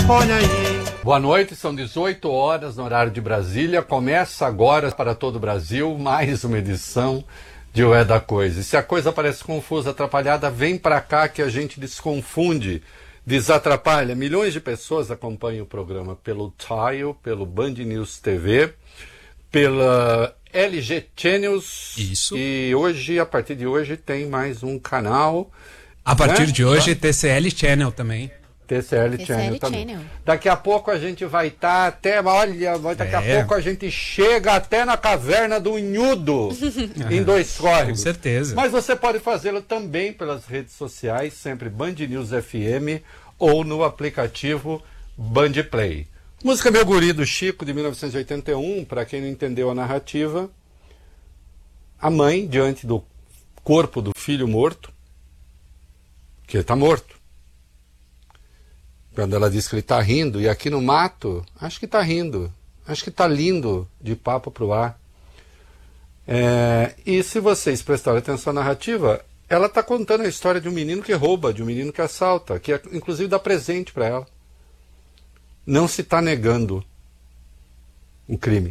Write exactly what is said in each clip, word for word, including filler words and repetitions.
Olha aí. Boa noite, são dezoito horas no horário de Brasília. Começa agora para todo o Brasil mais uma edição de O É da Coisa. E se a coisa parece confusa, atrapalhada, vem para cá que a gente desconfunde, desatrapalha. Milhões de pessoas acompanham o programa pelo Tile, pelo Band News T V, pela L G Channels. Isso. E hoje, a partir de hoje, tem mais um canal. A partir né? de hoje, T C L Channel também. T C L, T C L Channel também. Channel. Daqui a pouco a gente vai estar tá até, olha, daqui É. a pouco a gente chega até na caverna do Unhudo, em dois córregos. Com certeza. Mas você pode fazê-lo também pelas redes sociais, sempre Band News F M ou no aplicativo Band Play. Música Meu Guri do Chico, de mil novecentos e oitenta e um, para quem não entendeu a narrativa. A mãe, diante do corpo do filho morto, que ele está morto. Quando ela diz que ele está rindo, e aqui no mato, acho que está rindo, acho que está lindo de papo para o ar. É, e se vocês prestarem atenção à narrativa, ela está contando a história de um menino que rouba, de um menino que assalta, que inclusive dá presente para ela. Não se está negando o crime.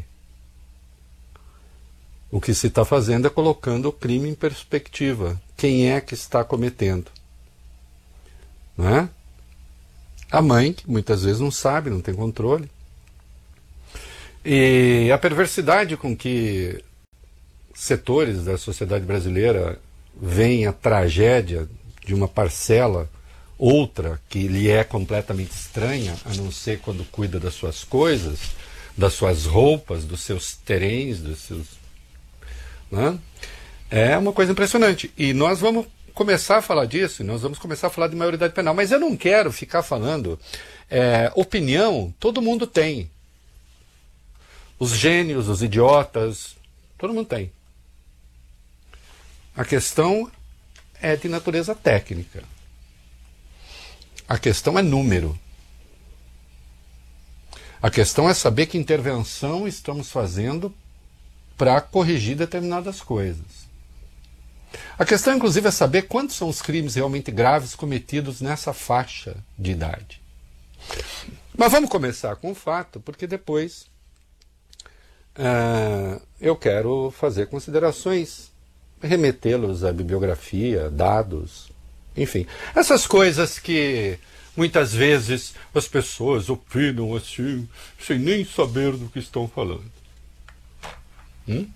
O que se está fazendo é colocando o crime em perspectiva. Quem é que está cometendo? Não é? A mãe, que muitas vezes não sabe, não tem controle. E a perversidade com que setores da sociedade brasileira veem a tragédia de uma parcela, outra que lhe é completamente estranha, a não ser quando cuida das suas coisas, das suas roupas, dos seus terens, dos seus... Né? É uma coisa impressionante. E nós vamos começar a falar disso, nós vamos começar a falar de maioridade penal, mas eu não quero ficar falando é, opinião, todo mundo tem. Os gênios, os idiotas, todo mundo tem. A questão é de natureza técnica. A questão é número. A questão é saber que intervenção estamos fazendo para corrigir determinadas coisas. A questão, inclusive, é saber quantos são os crimes realmente graves cometidos nessa faixa de idade. Mas vamos começar com o fato, porque depois uh, eu quero fazer considerações, remetê-los à bibliografia, dados, enfim. Essas coisas que muitas vezes as pessoas opinam assim, sem nem saber do que estão falando. Hum?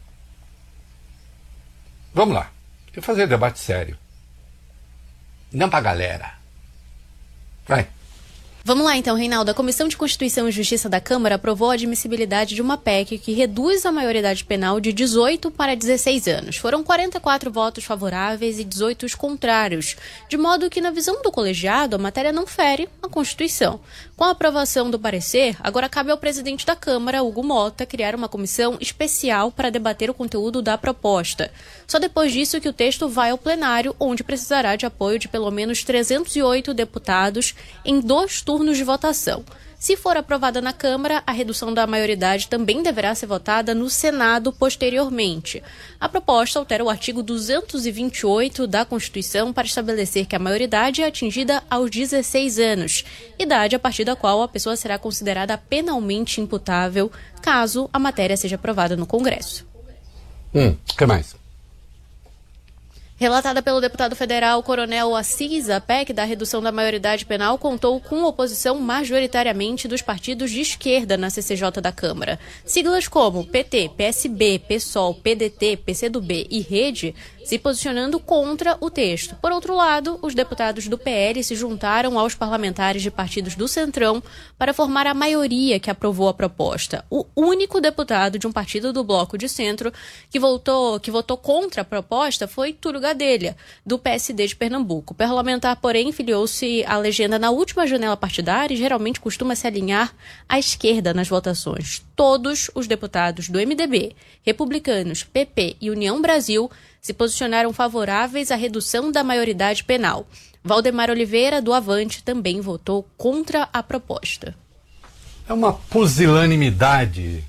Vamos lá. Vou fazer debate sério. Não pra galera. Vai. Vamos lá então, Reinaldo. A Comissão de Constituição e Justiça da Câmara aprovou a admissibilidade de uma P E C que reduz a maioridade penal de dezoito para dezesseis anos. Foram quarenta e quatro votos favoráveis e dezoito os contrários, de modo que, na visão do colegiado, a matéria não fere a Constituição. Com a aprovação do parecer, agora cabe ao presidente da Câmara, Hugo Mota, criar uma comissão especial para debater o conteúdo da proposta. Só depois disso que o texto vai ao plenário, onde precisará de apoio de pelo menos trezentos e oito deputados em dois turnos de votação. Se for aprovada na Câmara, a redução da maioridade também deverá ser votada no Senado posteriormente. A proposta altera o artigo duzentos e vinte e oito da Constituição para estabelecer que a maioridade é atingida aos dezesseis anos, idade a partir da qual a pessoa será considerada penalmente imputável, caso a matéria seja aprovada no Congresso. Hum, o que mais? Relatada pelo deputado federal Coronel Assis, a P E C da redução da maioridade penal contou com oposição majoritariamente dos partidos de esquerda na C C J da Câmara. Siglas como P T, P S B, PSOL, P D T, P C do B e Rede se posicionando contra o texto. Por outro lado, os deputados do P L se juntaram aos parlamentares de partidos do Centrão para formar a maioria que aprovou a proposta. O único deputado de um partido do Bloco de Centro que votou, que votou contra a proposta foi Túlio Gadelha, do P S D de Pernambuco. O parlamentar, porém, filiou-se à legenda na última janela partidária e geralmente costuma se alinhar à esquerda nas votações. Todos os deputados do M D B, Republicanos, P P e União Brasil se posicionaram favoráveis à redução da maioridade penal. Valdemar Oliveira, do Avante, também votou contra a proposta. É uma pusilanimidade,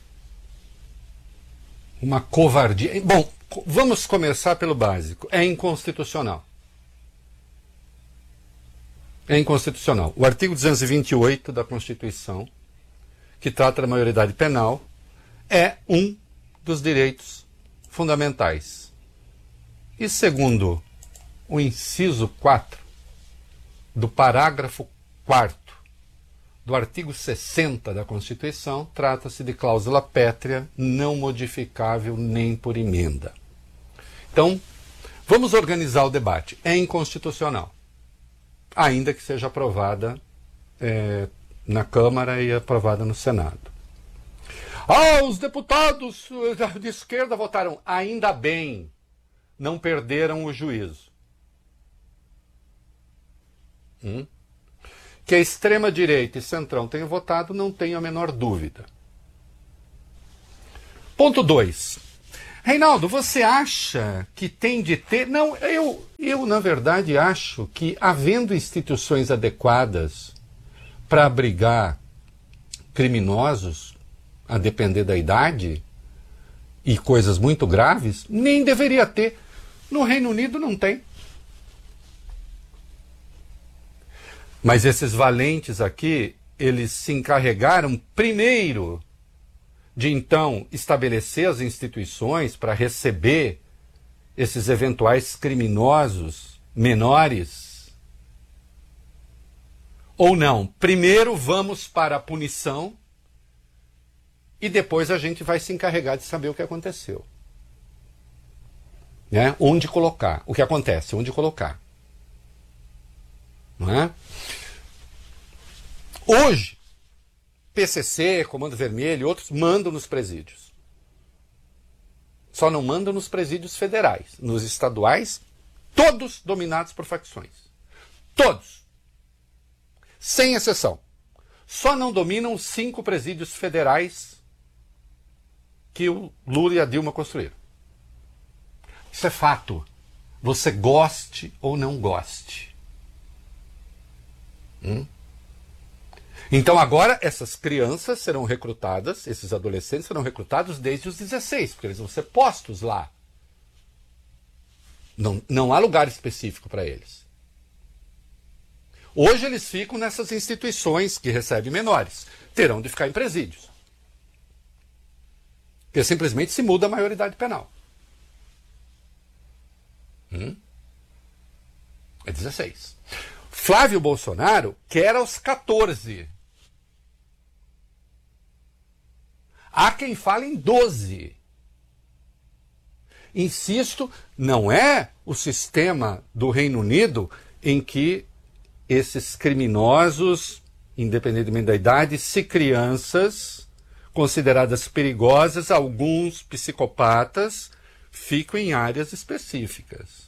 uma covardia. Bom, vamos começar pelo básico. É inconstitucional. É inconstitucional. O artigo duzentos e vinte e oito da Constituição, que trata da maioridade penal, é um dos direitos fundamentais. E segundo o inciso quatro do parágrafo quarto do artigo sessenta da Constituição, trata-se de cláusula pétrea não modificável nem por emenda. Então, vamos organizar o debate. É inconstitucional, ainda que seja aprovada é, na Câmara e aprovada no Senado. Ah, os deputados de esquerda votaram. Ainda bem, não perderam o juízo. Hum? Que a extrema-direita e centrão tenham votado, não tenho a menor dúvida. Ponto dois. Reinaldo, você acha que tem de ter... Não, eu, eu na verdade, acho que, havendo instituições adequadas para abrigar criminosos, a depender da idade, e coisas muito graves, nem deveria ter. No Reino Unido não tem. Mas esses valentes aqui, eles se encarregaram primeiro de então estabelecer as instituições para receber esses eventuais criminosos menores. Ou não, primeiro vamos para a punição e depois a gente vai se encarregar de saber o que aconteceu. Né? Onde colocar, o que acontece, onde colocar. Não é? Hoje, P C C, Comando Vermelho e outros mandam nos presídios. Só não mandam nos presídios federais. Nos estaduais, todos dominados por facções. Todos. Sem exceção. Só não dominam os cinco presídios federais que o Lula e a Dilma construíram. Isso é fato. Você goste ou não goste. Hum? Então agora essas crianças serão recrutadas, esses adolescentes serão recrutados desde os dezesseis, porque eles vão ser postos lá. Não, não há lugar específico para eles. Hoje eles ficam nessas instituições que recebem menores. Terão de ficar em presídios. Porque simplesmente se muda a maioridade penal. Hum? É dezesseis. Flávio Bolsonaro quer aos quatorze. Há quem fale em doze. Insisto, não é o sistema do Reino Unido em que esses criminosos, independentemente da idade, se crianças consideradas perigosas, alguns psicopatas, ficam em áreas específicas.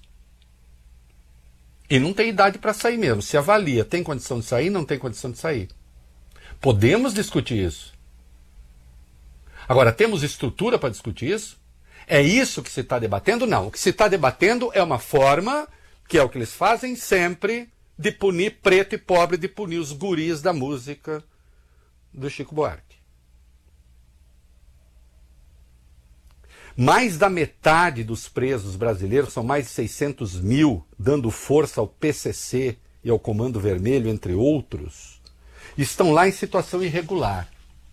E não tem idade para sair mesmo. Se avalia, tem condição de sair, não tem condição de sair. Podemos discutir isso. Agora, temos estrutura para discutir isso? É isso que se está debatendo? Não. O que se está debatendo é uma forma, que é o que eles fazem sempre, de punir preto e pobre, de punir os guris da música do Chico Buarque. Mais da metade dos presos brasileiros, são mais de seiscentos mil, dando força ao P C C e ao Comando Vermelho, entre outros, estão lá em situação irregular.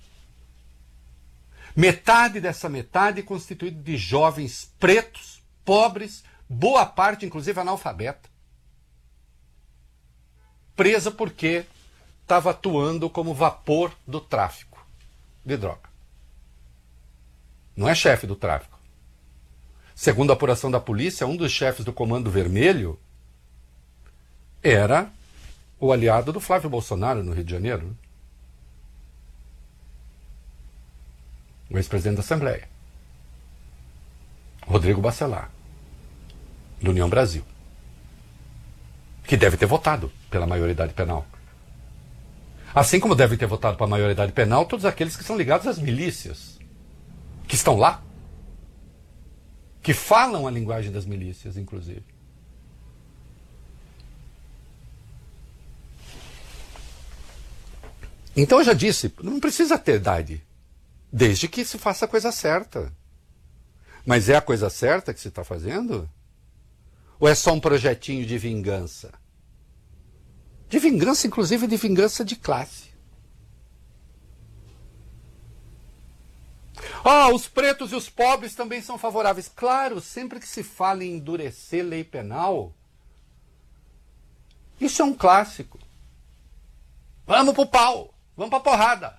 Metade dessa metade constituída de jovens pretos, pobres, boa parte, inclusive, analfabeta. Presa porque estava atuando como vapor do tráfico de droga. Não é chefe do tráfico. Segundo a apuração da polícia, um dos chefes do Comando Vermelho era o aliado do Flávio Bolsonaro no Rio de Janeiro. O ex-presidente da Assembleia. Rodrigo Bacelar, do União Brasil. Que deve ter votado pela maioridade penal. Assim como devem ter votado pela maioridade penal todos aqueles que são ligados às milícias. Que estão lá. Que falam a linguagem das milícias, inclusive. Então eu já disse, não precisa ter idade. Desde que se faça a coisa certa. Mas é a coisa certa que se está fazendo? Ou é só um projetinho de vingança? De vingança, inclusive de vingança de classe. Ah, os pretos e os pobres também são favoráveis. Claro, sempre que se fala em endurecer lei penal, isso é um clássico. Vamos pro pau, vamos pra porrada.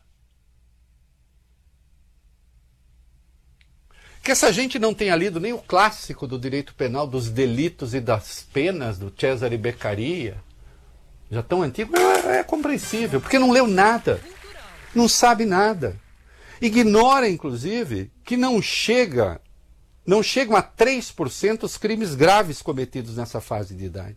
Que essa gente não tenha lido nem o clássico do direito penal dos delitos e das penas do Cesare Beccaria, já tão antigo, é, é compreensível, porque não leu nada, não sabe nada. Ignora, inclusive, que não chega, não chegam a três por cento os crimes graves cometidos nessa fase de idade.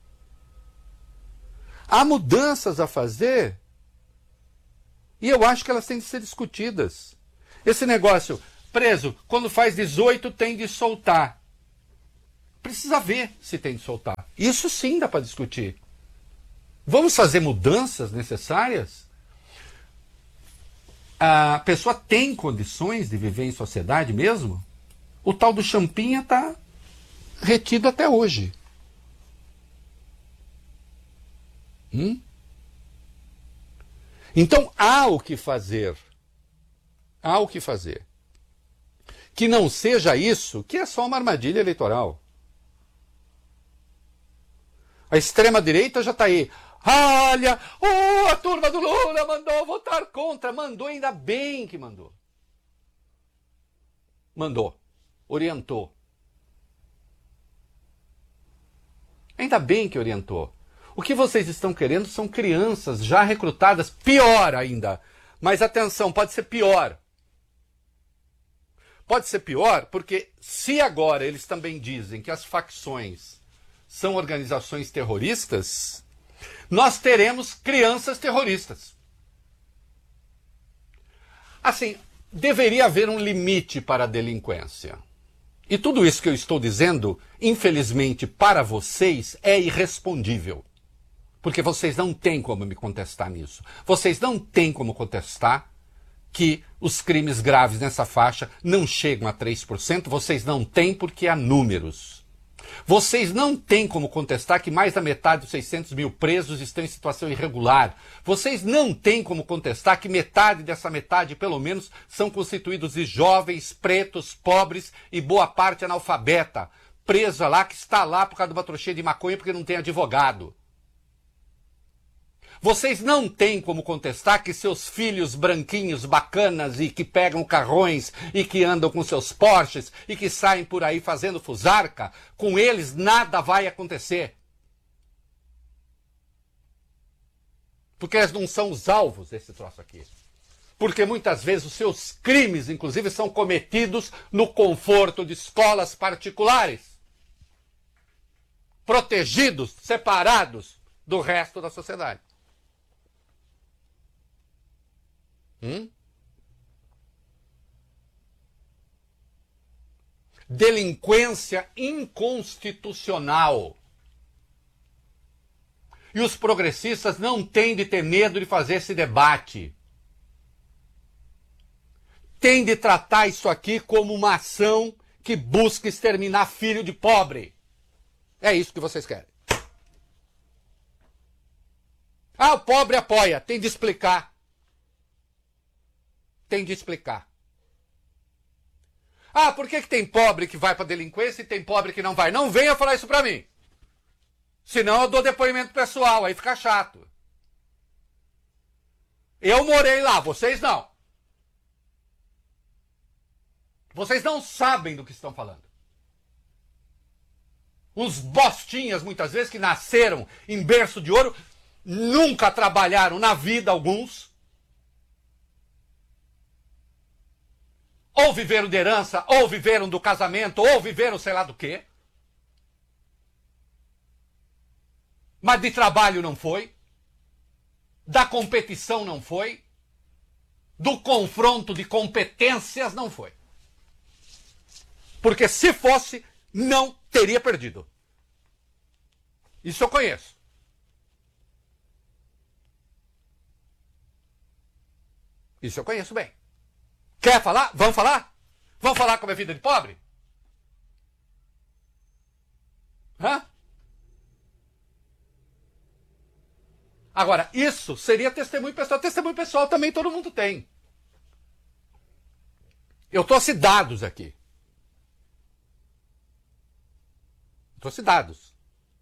Há mudanças a fazer e eu acho que elas têm de ser discutidas. Esse negócio, preso, quando faz dezoito tem de soltar. Precisa ver se tem de soltar. Isso sim dá para discutir. Vamos fazer mudanças necessárias? A pessoa tem condições de viver em sociedade mesmo? O tal do Champinha está retido até hoje. Hum? Então há o que fazer. Há o que fazer. Que não seja isso, que é só uma armadilha eleitoral. A extrema-direita já está aí. Olha, oh, a turma do Lula mandou votar contra. Mandou, ainda bem que mandou. Mandou. Orientou. Ainda bem que orientou. O que vocês estão querendo são crianças já recrutadas. Pior ainda. Mas atenção, pode ser pior. Pode ser pior porque se agora eles também dizem que as facções são organizações terroristas, nós teremos crianças terroristas. Assim, deveria haver um limite para a delinquência. E tudo isso que eu estou dizendo, infelizmente, para vocês, é irrespondível. Porque vocês não têm como me contestar nisso. Vocês não têm como contestar que os crimes graves nessa faixa não chegam a três por cento. Vocês não têm porque há números. Vocês não têm como contestar que mais da metade dos seiscentos mil presos estão em situação irregular. Vocês não têm como contestar que metade dessa metade, pelo menos, são constituídos de jovens, pretos, pobres e boa parte analfabeta, presa lá, que está lá por causa de uma trouxinha de maconha porque não tem advogado. Vocês não têm como contestar que seus filhos branquinhos, bacanas e que pegam carrões e que andam com seus Porsches e que saem por aí fazendo fusarca, com eles nada vai acontecer. Porque eles não são os alvos desse troço aqui. Porque muitas vezes os seus crimes, inclusive, são cometidos no conforto de escolas particulares. Protegidos, separados do resto da sociedade. Hum? Delinquência inconstitucional. E os progressistas não têm de ter medo de fazer esse debate. Tem de tratar isso aqui como uma ação que busca exterminar filho de pobre. É isso que vocês querem. Ah, o pobre apoia. Tem de explicar. Tem de explicar. Ah, por que, que tem pobre que vai para delinquência e tem pobre que não vai? Não venha falar isso para mim. Senão eu dou depoimento pessoal, aí fica chato. Eu morei lá, vocês não. Vocês não sabem do que estão falando. Uns bostinhas, muitas vezes, que nasceram em berço de ouro, nunca trabalharam na vida, alguns. Ou viveram de herança, ou viveram do casamento, ou viveram sei lá do quê. Mas de trabalho não foi. Da competição não foi. Do confronto de competências não foi. Porque se fosse, não teria perdido. Isso eu conheço. Isso eu conheço bem. Quer falar? Vamos falar? Vamos falar como é vida de pobre? Hã? Agora, isso seria testemunho pessoal. Testemunho pessoal também todo mundo tem. Eu trouxe dados aqui. Trouxe dados.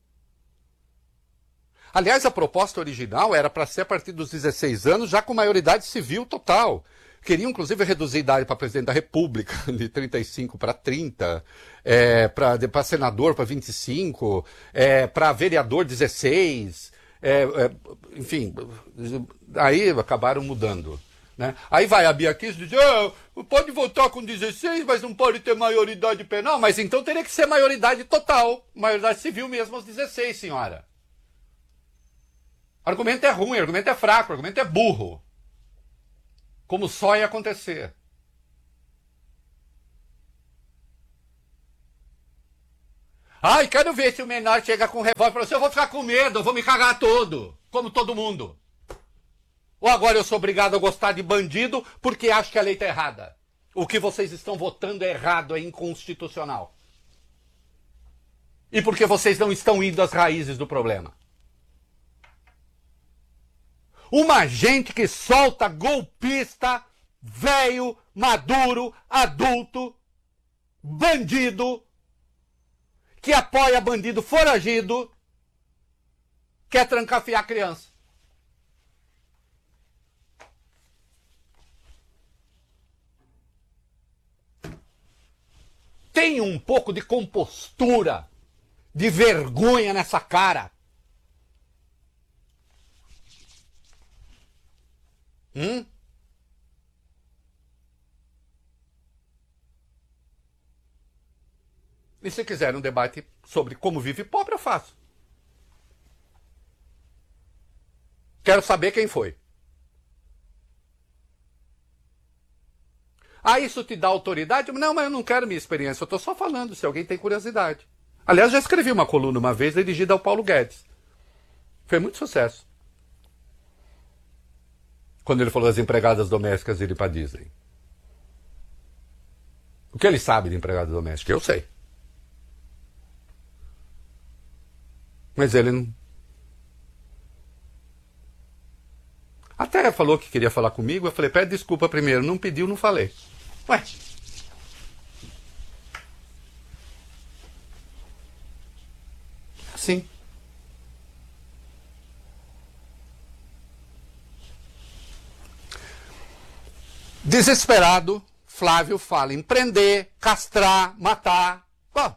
Aliás, a proposta original era para ser a partir dos dezesseis anos, já com maioridade civil total. Queriam, inclusive, reduzir a idade para presidente da República de trinta e cinco para trinta, é, para senador para vinte e cinco, é, para vereador dezesseis, é, é, enfim, aí acabaram mudando. Né? Aí vai a Bia Kicis e diz, oh, pode votar com dezesseis, mas não pode ter maioridade penal, mas então teria que ser maioridade total, maioridade civil mesmo aos dezesseis, senhora. O argumento é ruim, o argumento é fraco, o argumento é burro. Como só ia acontecer. Ai, quero ver se o menor chega com revólver e fala assim, eu vou ficar com medo, eu vou me cagar todo, como todo mundo. Ou agora eu sou obrigado a gostar de bandido porque acho que a lei está errada. O que vocês estão votando é errado, é inconstitucional. E porque vocês não estão indo às raízes do problema. Uma gente que solta golpista, velho, maduro, adulto, bandido, que apoia bandido foragido, quer trancafiar criança. Tem um pouco de compostura, de vergonha nessa cara. Hum? E se quiser um debate sobre como vive pobre, eu faço. Quero saber quem foi. Ah, isso te dá autoridade? Não, mas eu não quero minha experiência, eu estou só falando, se alguém tem curiosidade. Aliás, já escrevi uma coluna uma vez dirigida ao Paulo Guedes. Foi muito sucesso. Quando ele falou das empregadas domésticas irem para Disney. O que ele sabe de empregada doméstica? Eu sei. Mas ele não... Até falou que queria falar comigo, eu falei, pede desculpa primeiro. Não pediu, não falei. Ué. Assim. Desesperado, Flávio fala em prender, castrar, matar. Bom,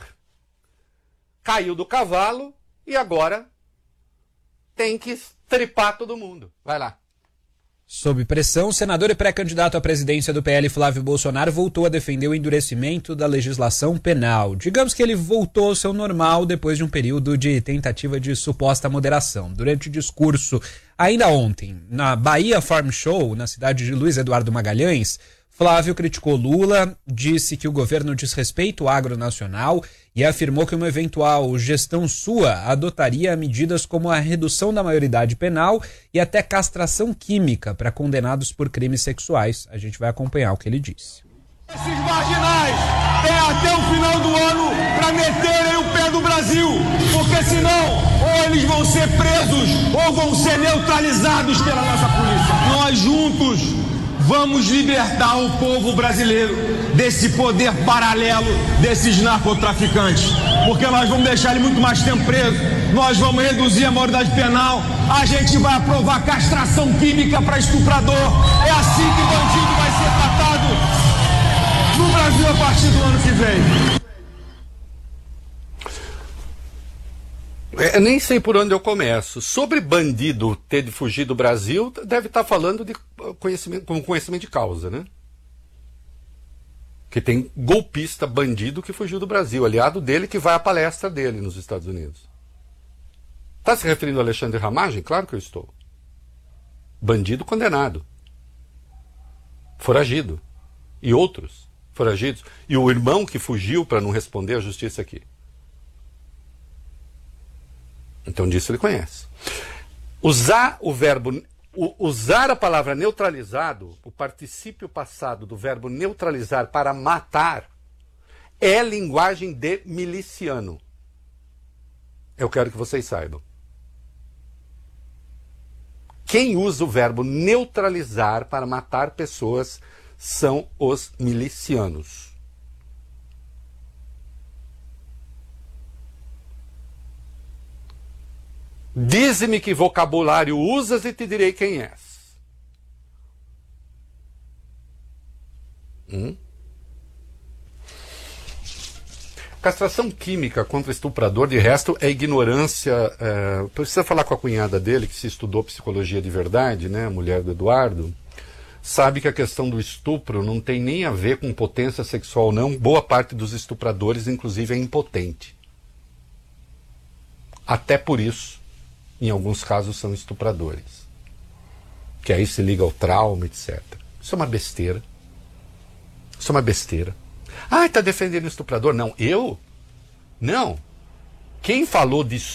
caiu do cavalo e agora tem que tripar todo mundo. Vai lá. Sob pressão, o senador e pré-candidato à presidência do P L, Flávio Bolsonaro, voltou a defender o endurecimento da legislação penal. Digamos que ele voltou ao seu normal depois de um período de tentativa de suposta moderação. Durante o discurso, ainda ontem, na Bahia Farm Show, na cidade de Luiz Eduardo Magalhães, Flávio criticou Lula, disse que o governo desrespeita o agro nacional e afirmou que uma eventual gestão sua adotaria medidas como a redução da maioridade penal e até castração química para condenados por crimes sexuais. A gente vai acompanhar o que ele disse. Esses marginais têm até o final do ano para meterem o pé do Brasil, porque senão ou eles vão ser presos ou vão ser neutralizados pela nossa polícia. Nós juntos vamos libertar o povo brasileiro desse poder paralelo desses narcotraficantes, porque nós vamos deixar ele muito mais tempo preso, nós vamos reduzir a maioridade penal, a gente vai aprovar castração química para estuprador. É assim que o bandido vai ser tratado no Brasil a partir do ano que vem. É, nem sei por onde eu começo. Sobre bandido ter de fugir do Brasil, deve estar falando de conhecimento, com conhecimento de causa, né? Que tem golpista, bandido que fugiu do Brasil, aliado dele que vai à palestra dele nos Estados Unidos. Está se referindo a Alexandre Ramagem? Claro que eu estou. Bandido condenado. Foragido. E outros foragidos. E o irmão que fugiu para não responder à justiça aqui. Então disso ele conhece. Usar o verbo, usar a palavra neutralizado, o particípio passado do verbo neutralizar para matar, é linguagem de miliciano. Eu quero que vocês saibam. Quem usa o verbo neutralizar para matar pessoas são os milicianos. Dize-me que vocabulário usas e te direi quem és. Hum? Castração química contra estuprador, de resto, é ignorância. É, precisa falar com a cunhada dele, que se estudou psicologia de verdade, né, a mulher do Eduardo, sabe que a questão do estupro não tem nem a ver com potência sexual, não. Boa parte dos estupradores, inclusive, é impotente. Até por isso, em alguns casos, são estupradores. Que aí se liga ao trauma, etcétera. Isso é uma besteira. Isso é uma besteira. Ah, está defendendo o estuprador? Não, eu? Não. Quem falou de